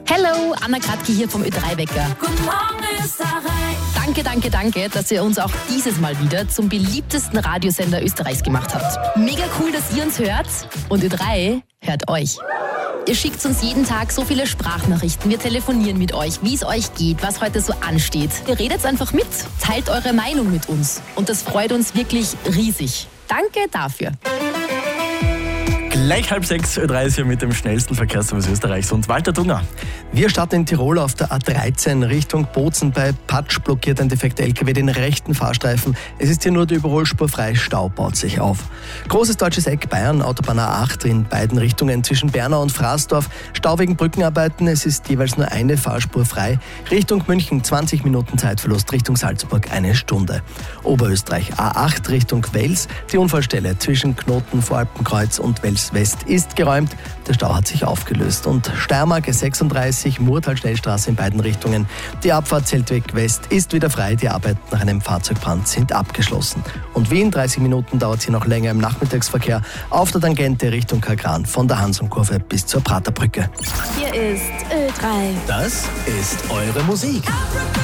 Hello, Anna Kratke hier vom Ö3-Wecker. Guten Morgen, Österreich. Danke, dass ihr uns auch dieses Mal wieder zum beliebtesten Radiosender Österreichs gemacht habt. Mega cool, dass ihr uns hört und Ö3 hört euch. Ihr schickt uns jeden Tag so viele Sprachnachrichten, wir telefonieren mit euch, wie es euch geht, was heute so ansteht. Ihr redet einfach mit, teilt eure Meinung mit uns und das freut uns wirklich riesig. Danke dafür. Gleich 5:30 Ö3 ist hier mit dem schnellsten Verkehrsservice Österreichs und Walter Dunger. Wir starten in Tirol auf der A13 Richtung Bozen. Bei Patsch blockiert ein defekter LKW den rechten Fahrstreifen. Es ist hier nur die Überholspur frei, Stau baut sich auf. Großes deutsches Eck Bayern, Autobahn A8 in beiden Richtungen zwischen Bernau und Fraßdorf. Stau wegen Brückenarbeiten, es ist jeweils nur eine Fahrspur frei. Richtung München 20 Minuten Zeitverlust, Richtung Salzburg 1 Stunde. Oberösterreich A8 Richtung Wels. Die Unfallstelle zwischen Knoten, Voralpenkreuz und Wels West ist geräumt. Der Stau hat sich aufgelöst. Und Steiermark 36 Murtal-Schnellstraße in beiden Richtungen. Die Abfahrt Zeltweg West ist wieder frei. Die Arbeiten nach einem Fahrzeugbrand sind abgeschlossen. Und Wien 30 Minuten dauert es hier noch länger im Nachmittagsverkehr auf der Tangente Richtung Kagran von der Hansum-Kurve bis zur Praterbrücke. Hier ist Ö3. Das ist eure Musik.